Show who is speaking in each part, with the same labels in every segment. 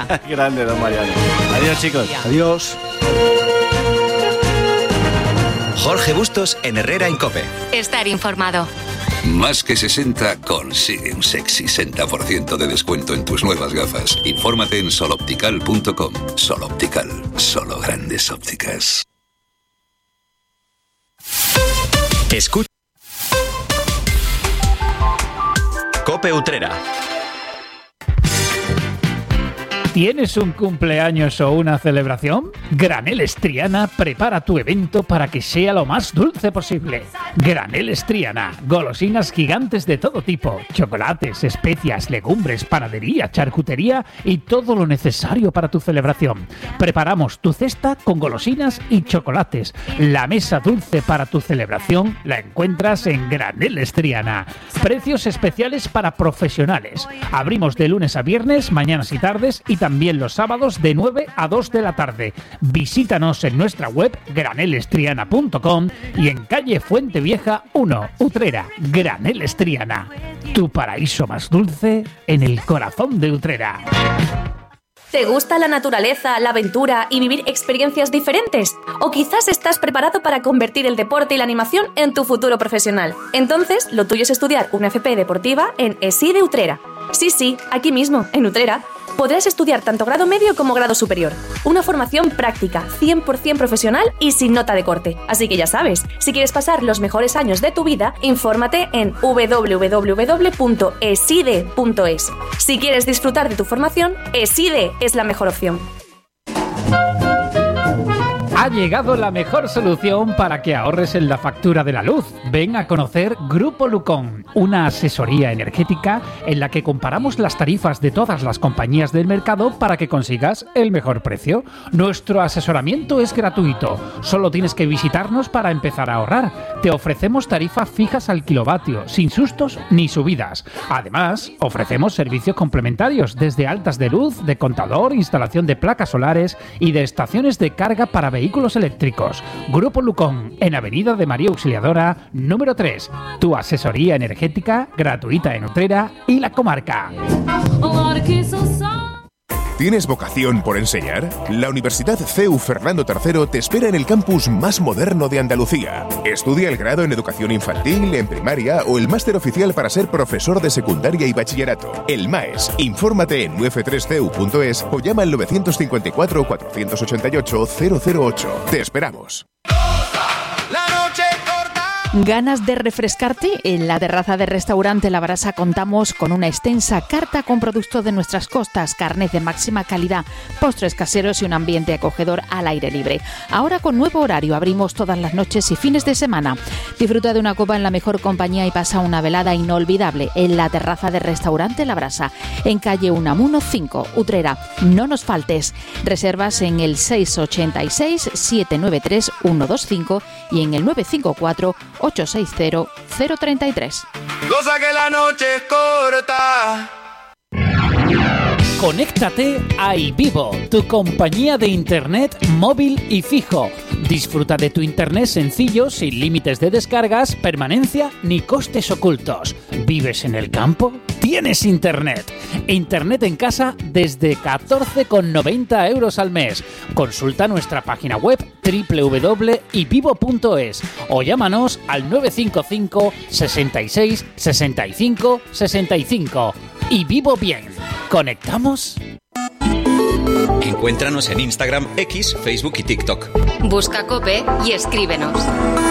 Speaker 1: Grande, don Mariano. Adiós, chicos.
Speaker 2: Adiós.
Speaker 3: Jorge Bustos en Herrera en COPE.
Speaker 4: Estar informado.
Speaker 5: Más que 60 consigue un sexy 60% de descuento en tus nuevas gafas. Infórmate en soloptical.com. Sol Optical, solo grandes ópticas.
Speaker 3: Escucha COPE Utrera.
Speaker 6: ¿Tienes un cumpleaños o una celebración? Graneles Triana prepara tu evento para que sea lo más dulce posible. Graneles Triana, golosinas gigantes de todo tipo, chocolates, especias, legumbres, panadería, charcutería y todo lo necesario para tu celebración. Preparamos tu cesta con golosinas y chocolates. La mesa dulce para tu celebración la encuentras en Graneles Triana. Precios especiales para profesionales. Abrimos de lunes a viernes, mañanas y tardes, y también los sábados de 9 a 2 de la tarde. Visítanos en nuestra web granelestriana.com y en calle Fuente Vieja 1, Utrera. Graneles Triana, tu paraíso más dulce en el corazón de Utrera.
Speaker 7: ¿Te gusta la naturaleza, la aventura y vivir experiencias diferentes? ¿O quizás estás preparado para convertir el deporte y la animación en tu futuro profesional? Entonces, lo tuyo es estudiar una FP deportiva en ESI de Utrera. Sí, aquí mismo, en Utrera. Podrás estudiar tanto grado medio como grado superior. Una formación práctica, 100% profesional y sin nota de corte. Así que ya sabes, si quieres pasar los mejores años de tu vida, infórmate en www.eside.es. Si quieres disfrutar de tu formación, ESIDE es la mejor opción.
Speaker 6: Ha llegado la mejor solución para que ahorres en la factura de la luz. Ven a conocer Grupo Lucón, una asesoría energética en la que comparamos las tarifas de todas las compañías del mercado para que consigas el mejor precio. Nuestro asesoramiento es gratuito. Solo tienes que visitarnos para empezar a ahorrar. Te ofrecemos tarifas fijas al kilovatio, sin sustos ni subidas. Además, ofrecemos servicios complementarios desde altas de luz, de contador, instalación de placas solares y de estaciones de carga para vehículos eléctricos. Grupo Lucón, en Avenida de María Auxiliadora, número 3. Tu asesoría energética gratuita en Utrera y la comarca.
Speaker 8: ¿Tienes vocación por enseñar? La Universidad CEU Fernando III te espera en el campus más moderno de Andalucía. Estudia el grado en educación infantil, en primaria o el máster oficial para ser profesor de secundaria y bachillerato. El MAES. Infórmate en uf3ceu.es o llama al 954 488 008. Te esperamos.
Speaker 9: ¿Ganas de refrescarte? En la terraza del restaurante La Brasa contamos con una extensa carta con productos de nuestras costas, carnes de máxima calidad, postres caseros y un ambiente acogedor al aire libre. Ahora con nuevo horario, abrimos todas las noches y fines de semana. Disfruta de una copa en la mejor compañía y pasa una velada inolvidable en la terraza del restaurante La Brasa, en calle Unamuno 5, Utrera. No nos faltes. Reservas en el 686 793 125 y en el 954 860 033.
Speaker 10: Cosa que la noche es corta.
Speaker 6: Conéctate a iVivo, tu compañía de internet móvil y fijo. Disfruta de tu internet sencillo, sin límites de descargas, permanencia ni costes ocultos. ¿Vives en el campo? Tienes internet. Internet en casa desde 14,90 € al mes. Consulta nuestra página web www.ivivo.es o llámanos al 955 66 65 65. Y vivo bien. ¿Conectamos?
Speaker 3: Encuéntranos en Instagram, X, Facebook y TikTok.
Speaker 4: Busca COPE y escríbenos.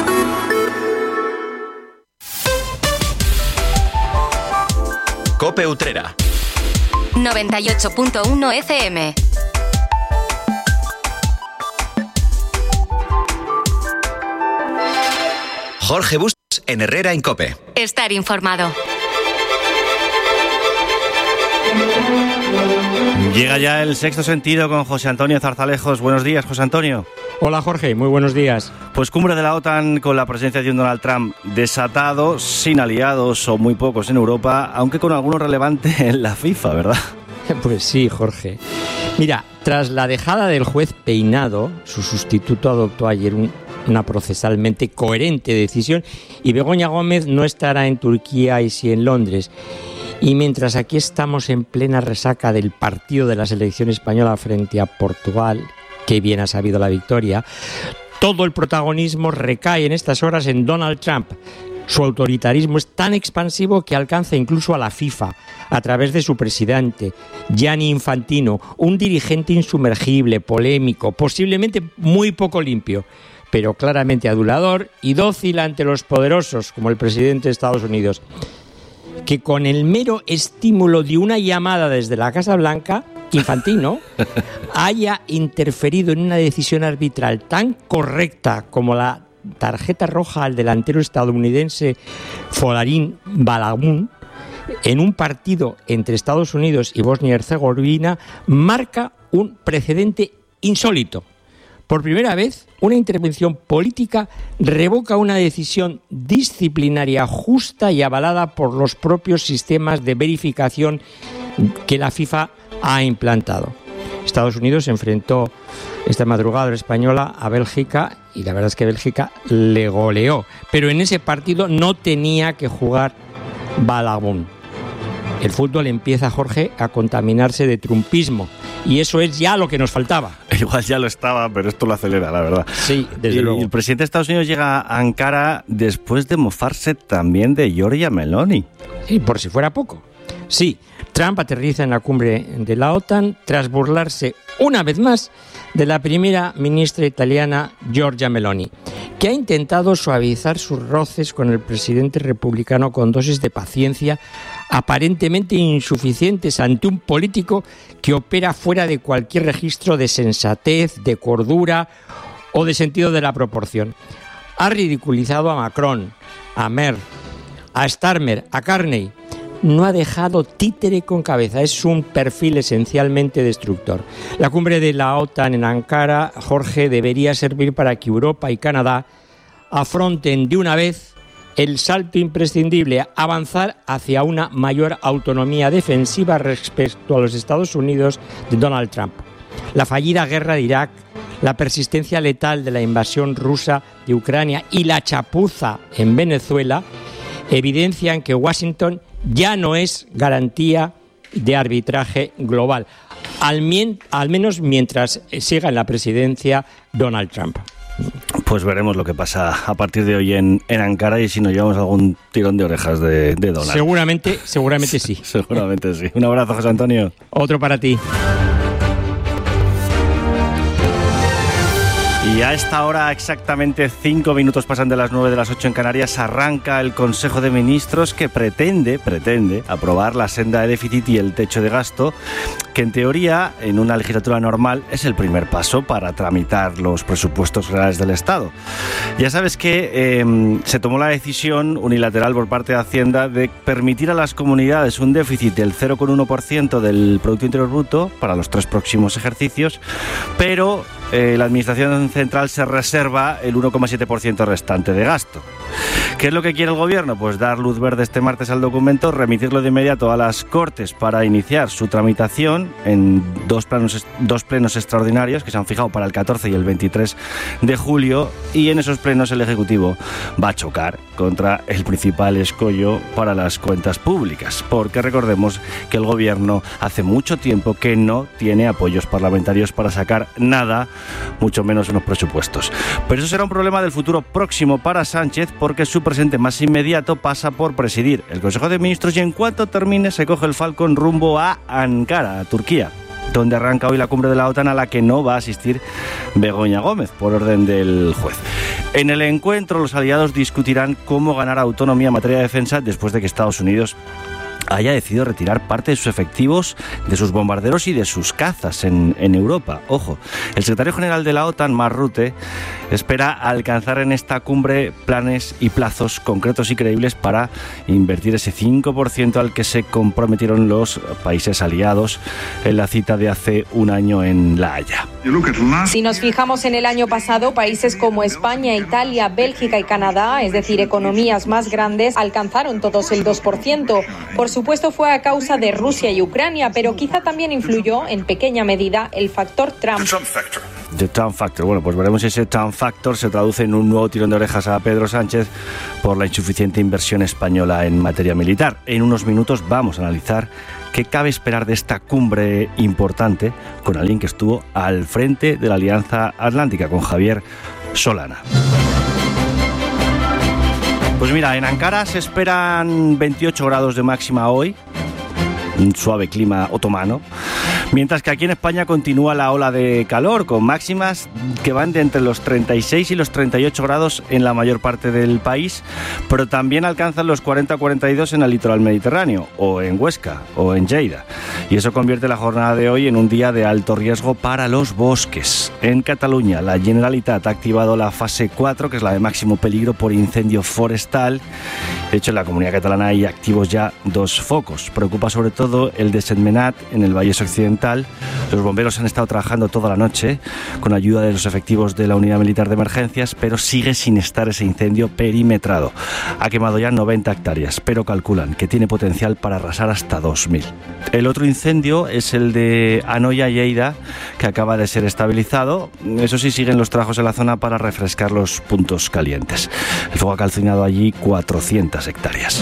Speaker 3: COPE Utrera
Speaker 4: 98.1 FM.
Speaker 3: Jorge Bustos en Herrera en COPE.
Speaker 4: Estar informado.
Speaker 1: Llega ya el Sexto Sentido con José Antonio Zarzalejos. Buenos días, José Antonio.
Speaker 11: Hola, Jorge. Muy buenos días.
Speaker 1: Pues cumbre de la OTAN con la presencia de un Donald Trump desatado, sin aliados o muy pocos en Europa, aunque con alguno relevante en la FIFA, ¿verdad?
Speaker 11: Pues sí, Jorge. Mira, tras la dejada del juez Peinado, su sustituto adoptó ayer una procesalmente coherente decisión y Begoña Gómez no estará en Turquía y sí en Londres. Y mientras aquí estamos en plena resaca del partido de la selección española frente a Portugal, que bien ha sabido la victoria, todo el protagonismo recae en estas horas en Donald Trump. Su autoritarismo es tan expansivo que alcanza incluso a la FIFA a través de su presidente, Gianni Infantino, un dirigente insumergible, polémico, posiblemente muy poco limpio, pero claramente adulador y dócil ante los poderosos, como el presidente de Estados Unidos, que con el mero estímulo de una llamada desde la Casa Blanca, Infantino haya interferido en una decisión arbitral tan correcta como la tarjeta roja al delantero estadounidense Folarin Balagun en un partido entre Estados Unidos y Bosnia y Herzegovina, marca un precedente insólito. Por primera vez, una intervención política revoca una decisión disciplinaria justa y avalada por los propios sistemas de verificación que la FIFA ha implantado. Estados Unidos se enfrentó esta madrugada española a Bélgica y la verdad es que Bélgica le goleó. Pero en ese partido no tenía que jugar Balagun. El fútbol empieza, Jorge, a contaminarse de trumpismo. Y eso es ya lo que nos faltaba.
Speaker 1: Igual ya lo estaba, pero esto lo acelera, la verdad.
Speaker 11: Sí, desde luego.
Speaker 1: El presidente de Estados Unidos llega a Ankara después de mofarse también de Giorgia Meloni.
Speaker 11: Sí, por si fuera poco. Sí, Trump aterriza en la cumbre de la OTAN tras burlarse una vez más de la primera ministra italiana Giorgia Meloni, que ha intentado suavizar sus roces con el presidente republicano con dosis de paciencia aparentemente insuficientes ante un político que opera fuera de cualquier registro de sensatez, de cordura o de sentido de la proporción. Ha ridiculizado a Macron, a Merkel, a Starmer, a Carney. No ha dejado títere con cabeza, es un perfil esencialmente destructor. La cumbre de la OTAN en Ankara, Jorge, debería servir para que Europa y Canadá afronten de una vez el salto imprescindible, avanzar hacia una mayor autonomía defensiva respecto a los Estados Unidos de Donald Trump. La fallida guerra de Irak, la persistencia letal de la invasión rusa de Ucrania y la chapuza en Venezuela evidencian que Washington ya no es garantía de arbitraje global, al menos mientras siga en la presidencia Donald Trump.
Speaker 1: Pues veremos lo que pasa a partir de hoy en Ankara y si nos llevamos algún tirón de orejas de Donald.
Speaker 11: Seguramente sí.
Speaker 1: Seguramente sí. Un abrazo, José Antonio.
Speaker 11: Otro para ti.
Speaker 1: Y a esta hora, exactamente 5 minutos pasan de las 9 de las 8 en Canarias, arranca el Consejo de Ministros que pretende aprobar la senda de déficit y el techo de gasto, que en teoría, en una legislatura normal, es el primer paso para tramitar los presupuestos generales del Estado. Ya sabes que se tomó la decisión unilateral por parte de Hacienda de permitir a las comunidades un déficit del 0,1% del Producto Interior Bruto para los 3 próximos ejercicios, pero la Administración Central se reserva el 1,7% restante de gasto. ¿Qué es lo que quiere el Gobierno? Pues dar luz verde este martes al documento, remitirlo de inmediato a las Cortes para iniciar su tramitación en dos plenos extraordinarios que se han fijado para el 14 y el 23 de julio, y en esos plenos el Ejecutivo va a chocar contra el principal escollo para las cuentas públicas, porque recordemos que el Gobierno hace mucho tiempo que no tiene apoyos parlamentarios para sacar nada, mucho menos unos presupuestos. Pero eso será un problema del futuro próximo para Sánchez, porque su presente más inmediato pasa por presidir el Consejo de Ministros y en cuanto termine se coge el Falcon rumbo a Ankara, a Turquía, donde arranca hoy la cumbre de la OTAN a la que no va a asistir Begoña Gómez por orden del juez. En el encuentro los aliados discutirán cómo ganar autonomía en materia de defensa después de que Estados Unidos haya decidido retirar parte de sus efectivos, de sus bombarderos y de sus cazas en Europa. Ojo, el secretario general de la OTAN, Mark Rutte, espera alcanzar en esta cumbre planes y plazos concretos y creíbles para invertir ese 5% al que se comprometieron los países aliados en la cita de hace un año en La Haya.
Speaker 2: Si nos fijamos en el año pasado, países como España, Italia, Bélgica y Canadá, es decir, economías más grandes, alcanzaron todos el 2%. Por su supuesto fue a causa de Rusia y Ucrania, pero quizá también influyó en pequeña medida el factor Trump.
Speaker 1: The Trump Factor. Bueno, pues veremos si ese Trump Factor se traduce en un nuevo tirón de orejas a Pedro Sánchez por la insuficiente inversión española en materia militar. En unos minutos vamos a analizar qué cabe esperar de esta cumbre importante con alguien que estuvo al frente de la Alianza Atlántica, con Javier Solana. Pues mira, en Ankara se esperan 28 grados de máxima hoy, un suave clima otomano, mientras que aquí en España continúa la ola de calor, con máximas que van de entre los 36 y los 38 grados en la mayor parte del país, pero también alcanzan los 40-42 en el litoral mediterráneo, o en Huesca, o en Lleida. Y eso convierte la jornada de hoy en un día de alto riesgo para los bosques. En Cataluña, la Generalitat ha activado la fase 4, que es la de máximo peligro por incendio forestal. De hecho, en la Comunidad Catalana hay activos ya 2 focos. Preocupa sobre todo el de Sentmenat, en el Vallès Occidental. Los bomberos han estado trabajando toda la noche con ayuda de los efectivos de la Unidad Militar de Emergencias, pero sigue sin estar ese incendio perimetrado. Ha quemado ya 90 hectáreas, pero calculan que tiene potencial para arrasar hasta 2.000. El otro incendio es el de Anoia, Lleida, que acaba de ser estabilizado. Eso sí, siguen los trabajos en la zona para refrescar los puntos calientes. El fuego ha calcinado allí 400 hectáreas.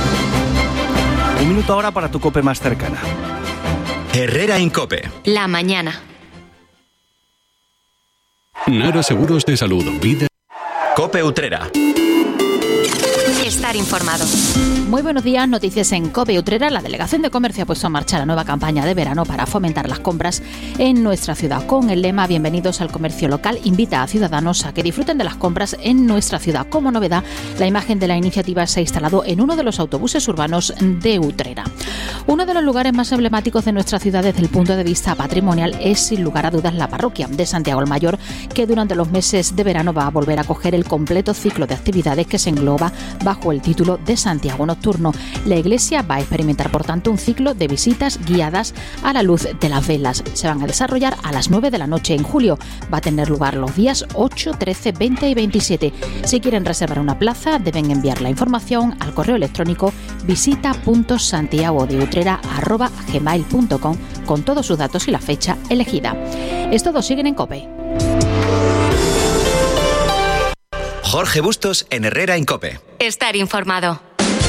Speaker 1: Un minuto ahora para tu COPE más cercana.
Speaker 3: Herrera Incope.
Speaker 4: La mañana.
Speaker 12: Nara Seguros de Salud. Vida.
Speaker 3: Cope Utrera.
Speaker 4: Estar informado.
Speaker 9: Muy buenos días, noticias en COPE Utrera. La Delegación de Comercio ha puesto en marcha la nueva campaña de verano para fomentar las compras en nuestra ciudad. Con el lema Bienvenidos al comercio local, invita a ciudadanos a que disfruten de las compras en nuestra ciudad. Como novedad, la imagen de la iniciativa se ha instalado en uno de los autobuses urbanos de Utrera. Uno de los lugares más emblemáticos de nuestra ciudad desde el punto de vista patrimonial es, sin lugar a dudas, la parroquia de Santiago el Mayor, que durante los meses de verano va a volver a acoger el completo ciclo de actividades que se engloba bajo el título de Santiago Nocturno. La iglesia va a experimentar, por tanto, un ciclo de visitas guiadas a la luz de las velas. Se van a desarrollar a las 9 de la noche en julio. Va a tener lugar los días 8, 13, 20 y 27. Si quieren reservar una plaza, deben enviar la información al correo electrónico visita.santiagodeutrera@gmail.com con todos sus datos y la fecha elegida. Estos siguen en COPE.
Speaker 3: Jorge Bustos en Herrera Incope.
Speaker 4: Estar informado.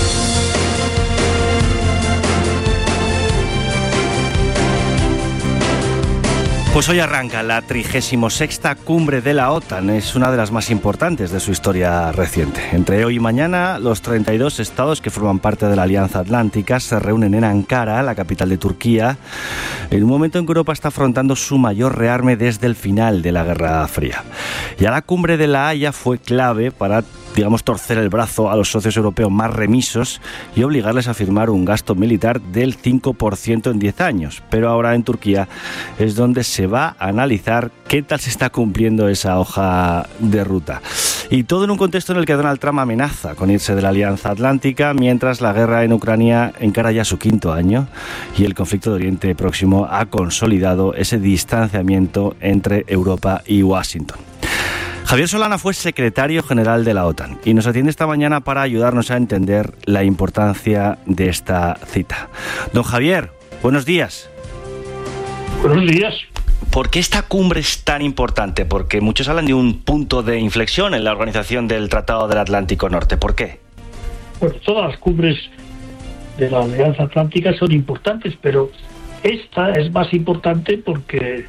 Speaker 1: Pues hoy arranca la 36ª cumbre de la OTAN. Es una de las más importantes de su historia reciente. Entre hoy y mañana, los 32 estados que forman parte de la Alianza Atlántica se reúnen en Ankara, la capital de Turquía, en un momento en que Europa está afrontando su mayor rearme desde el final de la Guerra Fría. Ya la cumbre de La Haya fue clave para, torcer el brazo a los socios europeos más remisos y obligarles a firmar un gasto militar del 5% en 10 años. Pero ahora en Turquía es donde se va a analizar qué tal se está cumpliendo esa hoja de ruta. Y todo en un contexto en el que Donald Trump amenaza con irse de la Alianza Atlántica, mientras la guerra en Ucrania encara ya su 5º año y el conflicto de Oriente Próximo ha consolidado ese distanciamiento entre Europa y Washington. Javier Solana fue secretario general de la OTAN y nos atiende esta mañana para ayudarnos a entender la importancia de esta cita. Don Javier, buenos días.
Speaker 13: Buenos días.
Speaker 1: ¿Por qué esta cumbre es tan importante? Porque muchos hablan de un punto de inflexión en la organización del Tratado del Atlántico Norte. ¿Por qué?
Speaker 13: Pues todas las cumbres de la Alianza Atlántica son importantes, pero esta es más importante porque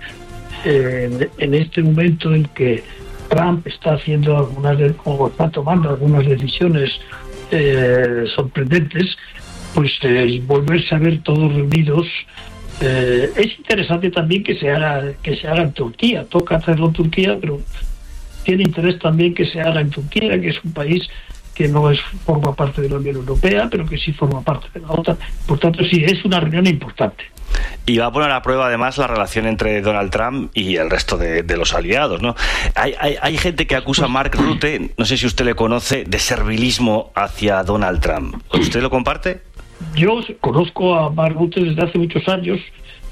Speaker 13: en este momento en que Trump está tomando algunas decisiones sorprendentes, pues volverse a ver todos reunidos. Es interesante también que se haga en Turquía. Toca hacerlo en Turquía, pero tiene interés también que se haga en Turquía, que es un país que no forma parte de la Unión Europea, pero que sí forma parte de la OTAN. Por tanto, sí, es una reunión importante.
Speaker 1: Y va a poner a prueba además la relación entre Donald Trump y el resto de los aliados, ¿no? Hay gente que acusa a Mark Rutte, no sé si usted le conoce, de servilismo hacia Donald Trump. ¿Usted lo comparte?
Speaker 13: Yo conozco a Mark Rutte desde hace muchos años,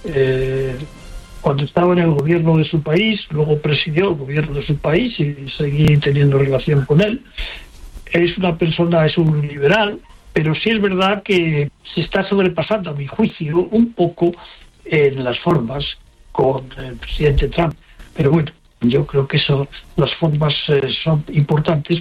Speaker 13: cuando estaba en el gobierno de su país, luego presidió el gobierno de su país y seguí teniendo relación con él. Es una persona, es un liberal, Pero sí es verdad que se está sobrepasando, a mi juicio, un poco en las formas con el presidente Trump. Pero bueno, yo creo que las formas son importantes